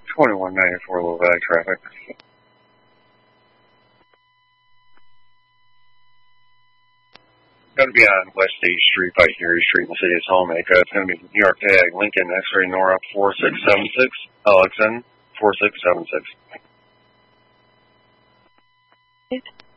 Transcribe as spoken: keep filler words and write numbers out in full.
twenty-one ninety-four low value traffic. Going to be on West eighth Street by Erie Street in the city of Talladega. It's going to be New York tag Lincoln X-ray Nora four six seven six L X N four six seven six.